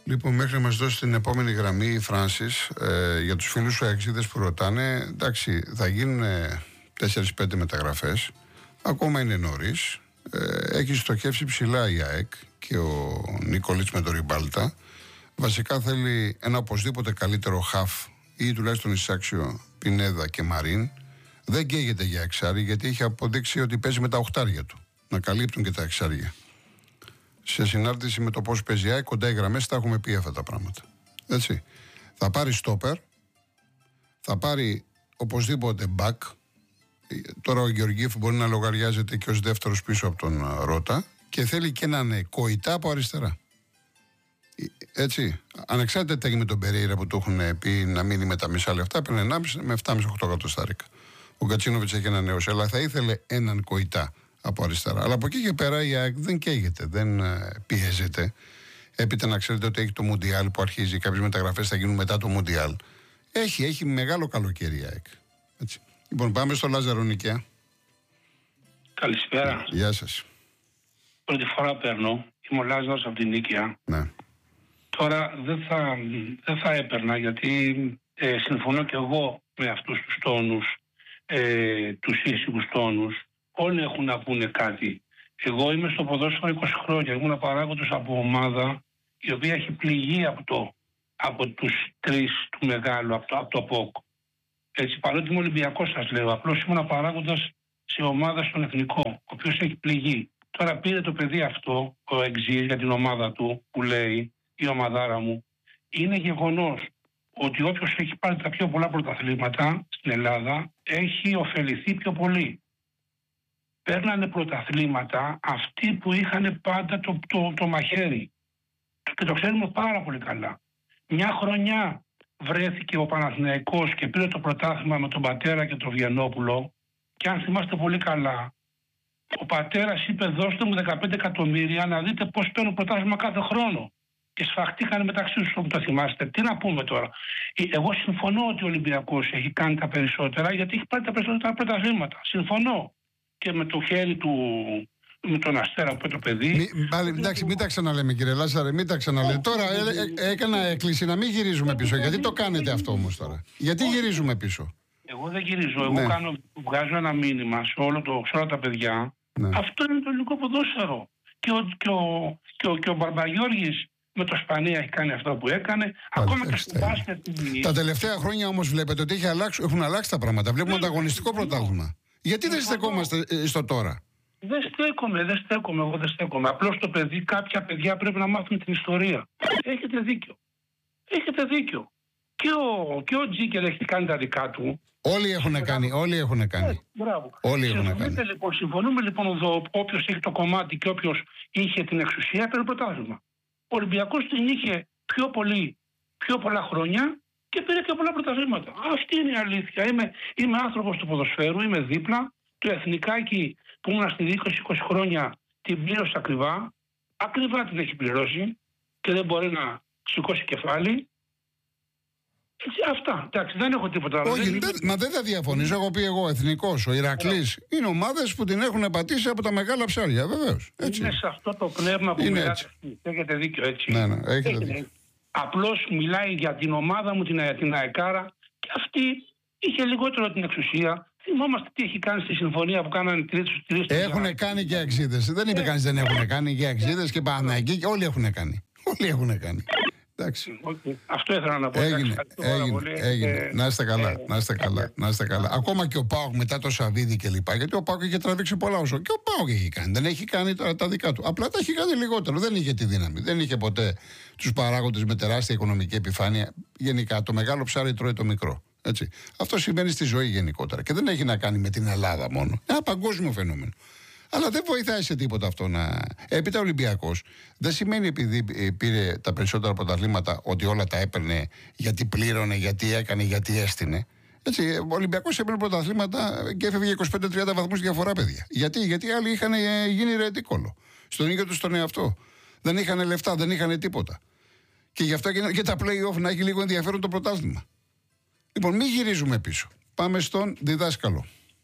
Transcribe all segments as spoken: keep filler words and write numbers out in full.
Λοιπόν, μέχρι να μας δώσει την επόμενη γραμμή η Φράνσις, ε, για τους φίλους σου αεξίδες που ρωτάνε, εντάξει, θα γίνουν τέσσερις πέντε μεταγραφές, ακόμα είναι νωρίς, ε, έχει στοχεύσει ψηλά η ΑΕΚ και ο Νίκολιτς με το Ριμπάλτα. Βασικά θέλει ένα οπωσδήποτε καλύτερο χαφ ή τουλάχιστον εισάξιο Πινέδα και Μαρίν. Δεν καίγεται για εξάρι γιατί έχει αποδείξει ότι παίζει με τα οχτάρια του, να καλύπτουν και τα εξάρια. Σε συνάρτηση με το πώς παίζει η κοντά οι γραμμές, τα έχουμε πει αυτά τα πράγματα. Έτσι. Θα πάρει στόπερ, θα πάρει οπωσδήποτε μπακ. Τώρα ο Γεωργίεφ μπορεί να λογαριάζεται και ως δεύτερος πίσω από τον Ρώτα και θέλει και έναν Κοϊτά από αριστερά. Έτσι. Ανεξάρτητα τι έγινε με τον Περέιρα που του έχουν πει να μείνει με τα μισά λεφτά, παίρνει ενάμιση με επτά κόμμα οκτώ εκατοστάρικα. Ο Γκατσίνοβιτς έχει ένα νέο, αλλά θα ήθελε έναν Κοϊτά από αριστερά. Αλλά από εκεί και πέρα η ΑΕΚ δεν καίγεται, δεν πιέζεται. Έπειτα να ξέρετε ότι έχει το Μουντιάλ που αρχίζει, κάποιες μεταγραφές θα γίνουν μετά το Μουντιάλ. Έχει, έχει μεγάλο καλοκαίρι η ΑΕΚ. Έτσι. Λοιπόν, πάμε στο Λάζαρο Νικαία. Καλησπέρα. Γεια σας. Πρώτη φορά παίρνω. Είμαι ο Λάζαρος από την Νίκαια. Ναι. Τώρα δεν θα, δεν θα έπαιρνα γιατί ε, συμφωνώ και εγώ με αυτούς τους τόνους, ε, τους ήσυχους τόνους. Όλοι έχουν να πούνε κάτι. Εγώ είμαι στο ποδόσφαιρο είκοσι χρόνια. Ήμουν παράγοντος από ομάδα η οποία έχει πληγεί από, το, από τους τρεις του μεγάλου, από το, από το ΠΟΚ. Έτσι, παρότι είμαι Ολυμπιακός σας λέω, απλώς ήμουν παράγοντας σε ομάδα στον Εθνικό, ο οποίος έχει πληγεί. Τώρα πήρε το παιδί αυτό, ο εξής για την ομάδα του, που λέει η ομαδάρα μου, είναι γεγονός ότι όποιος έχει πάρει τα πιο πολλά πρωταθλήματα στην Ελλάδα έχει ωφεληθεί πιο πολύ. Παίρνανε πρωταθλήματα αυτοί που είχαν πάντα το, το, το μαχαίρι. Και το ξέρουμε πάρα πολύ καλά. Μια χρονιά βρέθηκε ο Παναθηναϊκός και πήρε το πρωτάθλημα με τον πατέρα και τον Βιενόπουλο και αν θυμάστε πολύ καλά, ο πατέρας είπε δώστε μου δεκαπέντε εκατομμύρια να δείτε πώς παίρνουν πρωτάθλημα κάθε χρόνο. Και σφαχτήκανε μεταξύ τους που το θυμάστε. Τι να πούμε τώρα. Εγώ συμφωνώ ότι ο Ολυμπιακός έχει κάνει τα περισσότερα γιατί έχει πάρει τα περισσότερα πρωταθλήματα. Συμφωνώ. Και με το χέρι του, με τον Αστέρα που το παιδί. Μη, πάλι, εντάξει, μην τα ξαναλέμε κύριε Λάζαρε, μην τα ξαναλέμε. Τώρα ε, ε, έκανα έκκληση να μην γυρίζουμε πίσω. Γιατί το κάνετε αυτό όμως τώρα. Γιατί γυρίζουμε πίσω. Εγώ δεν γυρίζω. Εγώ ναι. κάνω, βγάζω ένα μήνυμα σε, όλο το, σε όλα τα παιδιά. Ναι. Αυτό είναι το ελληνικό ποδόσφαιρο. Και ο, και ο, και ο, και ο Μπαρμπαγιώργης με το Ισπανία έχει κάνει αυτό που έκανε. Ακόμα και στο μπάσκετ. Τα τελευταία χρόνια όμως βλέπετε ότι έχει αλλάξει, έχουν αλλάξει τα πράγματα. Βλέπουμε ανταγωνιστικό πρωτάθλημα. Γιατί δεν στεκόμαστε στο τώρα. Δεν στέκομαι, δεν στέκομαι, εγώ δεν στέκομαι. Απλώς το παιδί, κάποια παιδιά πρέπει να μάθουν την ιστορία. Έχετε δίκιο. Έχετε δίκιο. Και ο, και ο Τζίκερ έχει κάνει τα δικά του. Όλοι έχουν κάνει, όλοι έχουν κάνει. Ε, μπράβο. Όλοι έχουν κάνει. Λοιπόν, συμφωνούμε λοιπόν εδώ, όποιος έχει το κομμάτι και όποιος είχε την εξουσία, παίρνει πρωτάθλημα. Ο Ολυμπιακός την είχε πιο, πολύ, πιο πολλά χρόνια και πήρε και πολλά πρωταθλήματα. Αυτή είναι η αλήθεια. Είμαι, είμαι άνθρωπος του ποδοσφαίρου, είμαι δίπλα. Το εθνικάκι που ήμουν στην είκοσι είκοσι χρόνια την πλήρωσε ακριβά. Ακριβά την έχει πληρώσει και δεν μπορεί να σηκώσει κεφάλι. Έτσι, αυτά. Εντάξει, δεν έχω τίποτα άλλο. Όχι, δεν, μα δεν θα διαφωνήσω. Έχω πει εγώ εθνικός. Ο Ηρακλής είναι ομάδες που την έχουν πατήσει από τα μεγάλα ψάρια, βεβαίως. Είναι σε αυτό το πνεύμα που μιλάτε. Έχετε δίκιο, έτσι. Ναι, ναι, έχετε έχετε δίκιο. Απλώς μιλάει για την ομάδα μου, την, την ΑΕΚΑΡΑ, και αυτή είχε λιγότερο την εξουσία. Θυμόμαστε τι έχει κάνει στη συμφωνία που κάνανε τρεις τρεις. Έχουν κάνει και αξίδες. Δεν είπε κανείς δεν έχουν κάνει και αξίδες και Παναθηναϊκοί. Όλοι έχουν κάνει. Όλοι έχουν κάνει. Εντάξει. Okay. Αυτό ήθελα να πω. Έγινε, έγινε, έγινε. Ε, να είστε καλά, ε, να είστε καλά, ε, να είστε καλά. Ακόμα και ο ΠΑΟΚ μετά το Σαββίδι και λοιπά, γιατί ο ΠΑΟΚ είχε τραβήξει πολλά όσο. Και ο ΠΑΟΚ έχει κάνει. Δεν έχει κάνει τα, τα δικά του. Απλά τα έχει κάνει λιγότερο. Δεν είχε τη δύναμη. Δεν είχε ποτέ τους παράγοντες με τεράστια οικονομική επιφάνεια. Γενικά το μεγάλο ψάρι τρώει το μικρό. Έτσι. Αυτό συμβαίνει στη ζωή γενικότερα. Και δεν έχει να κάνει με την Ελλάδα μόνο. Ένα παγκόσμιο φαινόμενο. Αλλά δεν βοηθάει σε τίποτα αυτό να. Έπειτα ο Ολυμπιακός δεν σημαίνει επειδή πήρε τα περισσότερα πρωταθλήματα ότι όλα τα έπαιρνε γιατί πλήρωνε, γιατί έκανε, γιατί έστεινε. Έτσι, ο Ολυμπιακός έπαιρνε πρωταθλήματα και έφευγε είκοσι πέντε τριάντα βαθμούς διαφορά, παιδιά. Γιατί, γιατί οι άλλοι είχαν γίνει ρετίκολο. Στον ίδιο του τον εαυτό. Δεν είχαν λεφτά, δεν είχαν τίποτα. Και γι' αυτό έγιναν και τα play-off να έχει λίγο ενδιαφέρον το πρωτάθλημα. Λοιπόν, μην γυρίζουμε πίσω. Πάμε στον διδάσκαλο.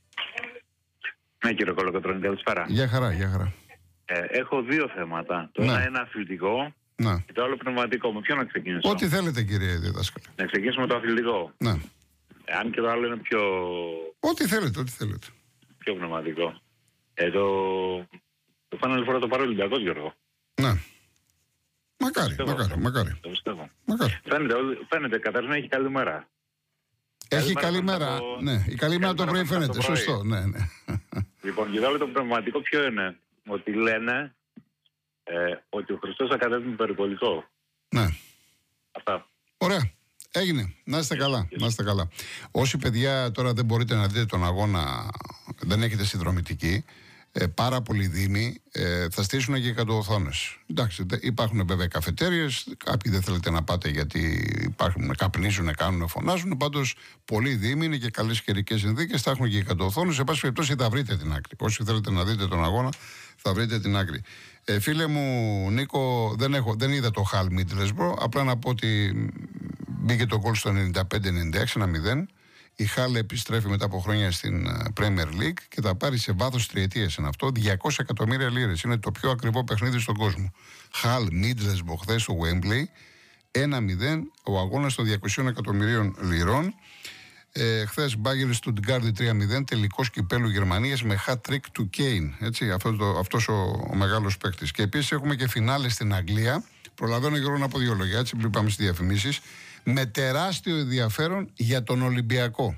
Ναι, κύριε Κολοκοτρώνη, καλησπέρα. Γεια χαρά, γεια χαρά. Ε, έχω δύο θέματα. Το ναι. ένα είναι αθλητικό Ναι. Και το άλλο πνευματικό. Με ποιο να ξεκινήσω? Ό,τι θέλετε, κύριε διδάσκαλε. Να ξεκινήσουμε με το αθλητικό. Ναι. Αν και το άλλο είναι πιο. Ό,τι θέλετε, ό,τι θέλετε. Πιο πνευματικό. Ε, το. Το Final Four το πάρει ο Ολυμπιακός, Γιώργο. Ναι. Μακάρι, Πιστεύω, μακάρι, το, μακάρι. Το πιστεύω. μακάρι. Φαίνεται, φαίνεται καταρχήν να έχει καλή μέρα. Έχει καλή μέρα. Το... Ναι, η καλή μέρα το πρωί φαίνεται. Το πρωί. Σωστό, ναι, ναι. Λοιπόν, και το άλλο το πνευματικό ποιο είναι? Ότι λένε ε, ότι ο Χριστός θα κατέβει με περιπολικό. Ναι. Αυτά. Ωραία. Έγινε. Να είστε καλά. Να είστε καλά. Όσοι παιδιά τώρα δεν μπορείτε να δείτε τον αγώνα, δεν έχετε συνδρομητική, ε, πάρα πολλοί δήμοι ε, θα στήσουν και εκατοοθόνες. Εντάξει, υπάρχουν βέβαια καφετέριες, κάποιοι δεν θέλετε να πάτε γιατί υπάρχουν, καπνίζουν, κάνουν, φωνάζουν. Πάντως, πολλοί δήμοι είναι και καλές καιρικές συνθήκες, θα έχουν και εκατοοθόνες. Σε πάση περιπτώσει, θα βρείτε την άκρη. Όσοι θέλετε να δείτε τον αγώνα, θα βρείτε την άκρη. Ε, φίλε μου, Νίκο, δεν, έχω, δεν είδα το Χαλ Μίτλεσμπρο. Απλά να πω ότι μπήκε το γκολ στο ενενήντα πέντε ενενήντα έξι, ένα μηδέν. Η Χάλ επιστρέφει μετά από χρόνια στην Premier League και θα πάρει σε βάθος τριετίας είναι αυτό διακόσια εκατομμύρια λίρες. Είναι το πιο ακριβό παιχνίδι στον κόσμο. Χάλ Μίτλεσμπρο χθες στο Wembley, ένα μηδέν, ο αγώνας των διακόσιων εκατομμυρίων λιρών. Ε, χθες Μπάγερ Στουτγκάρδη τρία μηδέν, τελικός κυπέλου Γερμανίας με hat-trick του Κέιν. Έτσι, αυτό το, αυτός ο, ο μεγάλος παίκτης. Και επίσης έχουμε και φινάλε στην Αγγλία. Προλαβαίνω Γιώργο να πω δύο λόγια, έτσι πριν πάμε στις διαφημίσεις. Με τεράστιο ενδιαφέρον για τον Ολυμπιακό.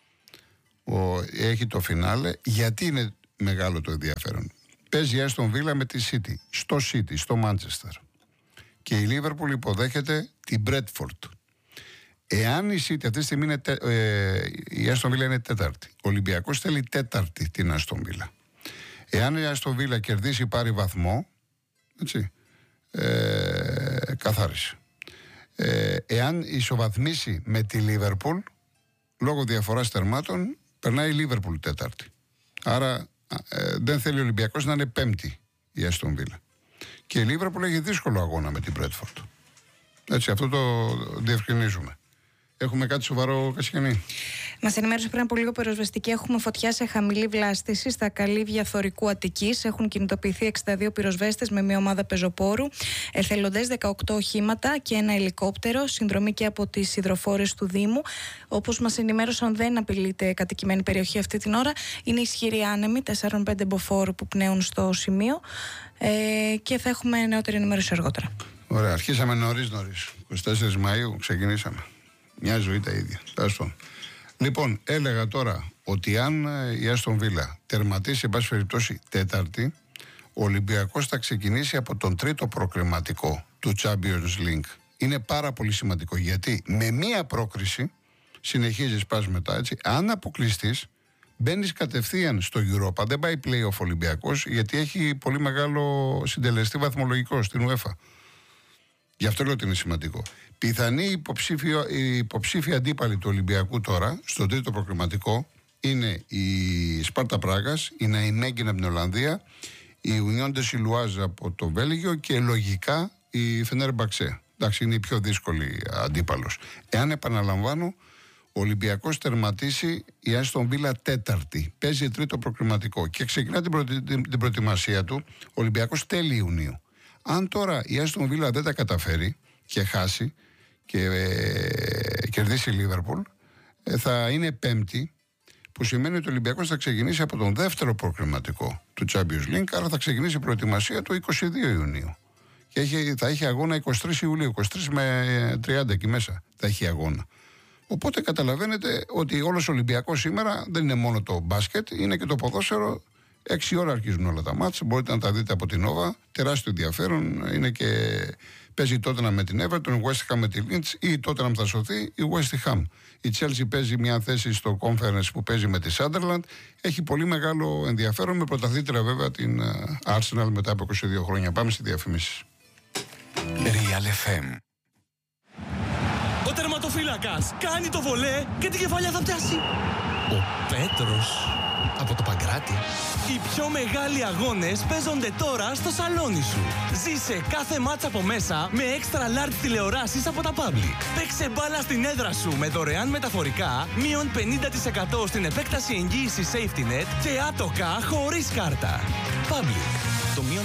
Ο, έχει το φινάλε. Γιατί είναι μεγάλο το ενδιαφέρον? Παίζει η Άστον Βίλα με τη City, στο City, στο Μάντσεστερ. Και η Λίβερπουλ υποδέχεται την Μπρέτφορντ. Εάν η City αυτή τη στιγμή είναι τε, ε, η Άστον Βίλα είναι τέταρτη, ο Ολυμπιακός θέλει τέταρτη την Άστον Βίλα. Εάν η Άστον Βίλα κερδίσει, πάρει βαθμό, έτσι, ε, καθάρισε. Ε, εάν ισοβαθμίσει με τη Λίβερπουλ, λόγω διαφοράς τερμάτων, περνάει η Λίβερπουλ τέταρτη. Άρα ε, δεν θέλει ο Ολυμπιακός να είναι πέμπτη η Άστον Βίλα. Και η Λίβερπουλ έχει δύσκολο αγώνα με την Μπρέτφορντ. Έτσι, αυτό το διευκρινίζουμε. Έχουμε κάτι σοβαρό, Κασιανή? Μας ενημέρωσε πριν από λίγο πυροσβεστική. Έχουμε φωτιά σε χαμηλή βλάστηση στα καλύβια Θωρικού Αττικής. Έχουν κινητοποιηθεί εξήντα δύο πυροσβέστες με μια ομάδα πεζοπόρου, εθελοντές δεκαοκτώ οχήματα και ένα ελικόπτερο. Συνδρομή και από τις υδροφόρες του Δήμου. Όπως μας ενημέρωσαν, δεν απειλείται κατοικημένη περιοχή αυτή την ώρα. Είναι ισχυροί άνεμοι, τέσσερα πέντε μποφόρ που πνέουν στο σημείο. Ε, και θα έχουμε νεότερη ενημέρωση αργότερα. Ωραία, αρχίσαμε νωρίς νωρίς. είκοσι τέσσερις Μαΐου ξεκινήσαμε. Μια ζωή τα ίδια. Λοιπόν, έλεγα τώρα ότι αν η Άστον Βίλα τερματίσει, εν πάση περιπτώσει, τέταρτη, ο Ολυμπιακός θα ξεκινήσει από τον τρίτο προκριματικό του Champions League. Είναι πάρα πολύ σημαντικό, γιατί με μία πρόκριση συνεχίζεις, πας μετά, έτσι. Αν αποκλειστείς, μπαίνεις κατευθείαν στο Europa. Δεν πάει play-off Ολυμπιακός, γιατί έχει πολύ μεγάλο συντελεστή βαθμολογικό στην UEFA. Γι' αυτό λέω ότι είναι σημαντικό. Πιθανή υποψήφια, υποψήφια αντίπαλη του Ολυμπιακού τώρα, στο τρίτο προκριματικό, είναι η Σπάρτα Πράγας, η Ναϊμέγκεν από την Ολλανδία, η Ουνιόν ντε Σιλουάζ από το Βέλγιο και λογικά η Φενέρμπαξε. Εντάξει, είναι η πιο δύσκολη αντίπαλος. Εάν, επαναλαμβάνω, ο Ολυμπιακός τερματίσει, η Άστον Βίλα τέταρτη, παίζει τρίτο προκριματικό και ξεκινά την, προτι... την προετοιμασία του ο Ολυμπιακός τέλη Ιουνίου. Αν τώρα η Άστον Βίλα δεν τα καταφέρει και χάσει και ε, κερδίσει η Λίβερπουλ, ε, θα είναι πέμπτη, που σημαίνει ότι ο Ολυμπιακός θα ξεκινήσει από τον δεύτερο προκριματικό του Champions League, άρα θα ξεκινήσει η προετοιμασία του είκοσι δύο Ιουνίου. Και έχει, θα έχει αγώνα είκοσι τρεις Ιουλίου, είκοσι τρεις με τριάντα εκεί μέσα θα έχει αγώνα. Οπότε καταλαβαίνετε ότι όλος ο Ολυμπιακός σήμερα δεν είναι μόνο το μπάσκετ, είναι και το ποδόσφαιρο. Έξι ώρα αρχίζουν όλα τα μάτς, μπορείτε να τα δείτε από την Nova, τεράστιο ενδιαφέρον, είναι και παίζει η Tottenham με την Everton, η West Ham με τη Leeds, ή η Tottenham θα σωθεί, η West Ham. Η Chelsea παίζει μια θέση στο Conference που παίζει με τη Sunderland, έχει πολύ μεγάλο ενδιαφέρον, με πρωταθλήτρια βέβαια την Arsenal μετά από είκοσι δύο χρόνια. Πάμε στη διαφημίσεις. Real εφ εμ. Ο τερματοφύλακας κάνει το βολέ και την κεφαλιά θα πιάσει ο Πέτρος από το Παγκράτη. Οι πιο μεγάλοι αγώνες παίζονται τώρα στο σαλόνι σου. Ζήσε κάθε μάτς από μέσα με extra large τηλεοράσεις από τα Public. Παίξε μπάλα στην έδρα σου με δωρεάν μεταφορικά, μείον πενήντα τοις εκατό στην επέκταση εγγύησης Safety Net και άτοκα χωρίς κάρτα. Public. Το μείον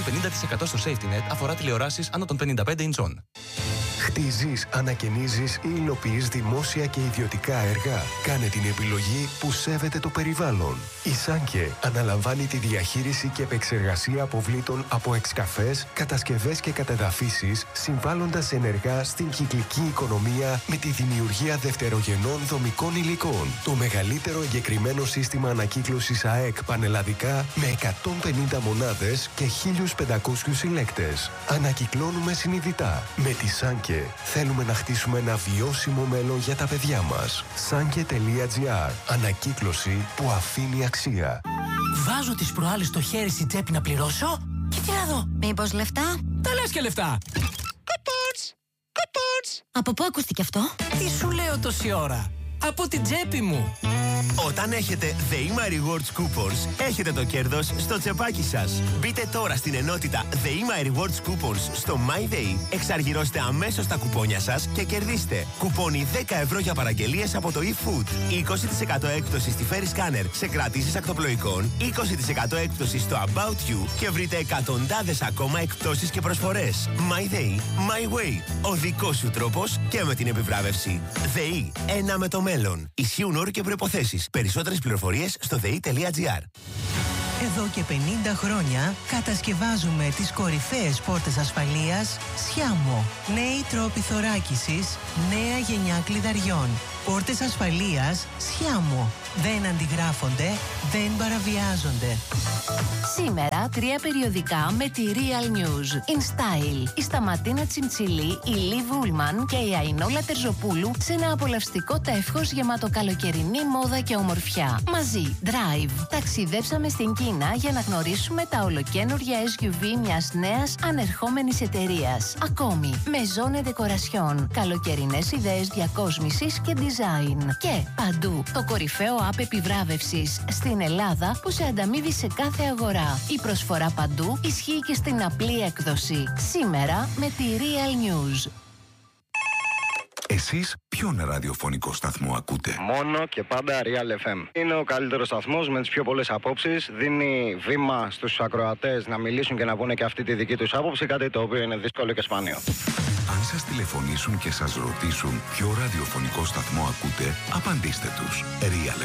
πενήντα τοις εκατό στο Safety Net αφορά τηλεοράσεις άνω των πενήντα πέντε ιντσών. Χτίζεις, ανακαινίζεις ή υλοποιείς δημόσια και ιδιωτικά έργα. Κάνε την επιλογή που σέβεται το περιβάλλον. Η Σάνκε αναλαμβάνει τη διαχείριση και επεξεργασία αποβλήτων από εξκαφές, κατασκευές και κατεδαφίσεις, συμβάλλοντας ενεργά στην κυκλική οικονομία με τη δημιουργία δευτερογενών δομικών υλικών. Το μεγαλύτερο εγκεκριμένο σύστημα ανακύκλωσης ΑΕΚ πανελλαδικά με εκατόν πενήντα μονάδες και χίλιους πεντακόσιους συλλέκτες. Ανακυκλώνουμε συνειδητά. Με τη Σάνκε θέλουμε να χτίσουμε ένα βιώσιμο μέλλον για τα παιδιά μας. Sanke τελεία gr. Ανακύκλωση που αφήνει αξία. Βάζω τις προάλλες το χέρι στην τσέπη να πληρώσω και τι να δω. Μήπως λεφτά? Τα λες και λεφτά. Κουπόνς! Κουπόνς! Από πού ακούστηκε αυτό? Τι σου λέω τόση ώρα? Από την τσέπη μου. Όταν έχετε The eMy Rewards Coupons, έχετε το κέρδος στο τσεπάκι σας. Μπείτε τώρα στην ενότητα The eMy Rewards Coupons στο MyDay, εξαργυρώστε αμέσως τα κουπόνια σας και κερδίστε κουπόνι δέκα ευρώ για παραγγελίες από το eFood, είκοσι τοις εκατό έκπτωση στη Ferry Scanner σε κρατήσεις ακτοπλοϊκών, είκοσι τοις εκατό έκπτωση στο About You και βρείτε εκατοντάδες ακόμα εκπτώσεις και προσφορές. MyDay, My Way. Ο δικός σου τρόπος και με την επιβράβευση. ΔΕΗ, ένα με το μέλλον. Ισχύουν όροι και προϋποθέσεις. Περισσότερες πληροφορίες στο δε ι τελεία τζι άρ. Εδώ και πενήντα χρόνια κατασκευάζουμε τις κορυφαίες πόρτες ασφαλείας Σιάμο. Νέοι τρόποι θωράκισης, νέα γενιά κλειδαριών. Πόρτες ασφαλείας Σιάμο. Δεν αντιγράφονται, δεν παραβιάζονται. Σήμερα τρία περιοδικά με τη Real News. In Style, η Σταματίνα Τσιντσιλή, η Liv Ullmann και η Αϊνόλα Τερζοπούλου σε ένα απολαυστικό τεύχος γεμάτο καλοκαιρινή μόδα και ομορφιά. Μαζί, Drive. Ταξιδέψαμε στην Κίνα για να γνωρίσουμε τα ολοκαίνουργια ες γιου βι μιας νέας ανερχόμενης εταιρείας. Ακόμη, Maison Decoration. Καλοκαιρινές ιδέες διακόσμησης και design. Και παντού, το κορυφαίο app επιβράβευσης στην Ελλάδα που σε ανταμείβει σε κάθε αγορά. Η προσφορά παντού ισχύει και στην απλή έκδοση. Σήμερα με τη Real News. Εσείς ποιον ραδιοφωνικό σταθμό ακούτε? Μόνο και πάντα Real εφ εμ. Είναι ο καλύτερος σταθμός με τις πιο πολλές απόψεις. Δίνει βήμα στους ακροατές να μιλήσουν και να πούνε και αυτή τη δική τους άποψη, κάτι το οποίο είναι δύσκολο και σπάνιο. Αν σας τηλεφωνήσουν και σας ρωτήσουν ποιο ραδιοφωνικό σταθμό ακούτε, απαντήστε τους. Real